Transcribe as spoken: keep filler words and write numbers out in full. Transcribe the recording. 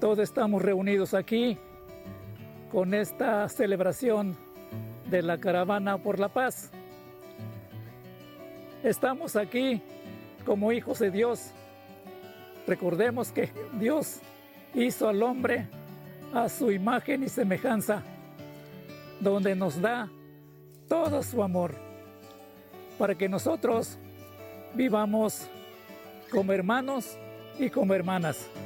todos estamos reunidos aquí con esta celebración de la Caravana por la Paz. Estamos aquí como hijos de Dios. Recordemos que Dios hizo al hombre a su imagen y semejanza, donde nos da todo su amor, para que nosotros vivamos como hermanos y como hermanas.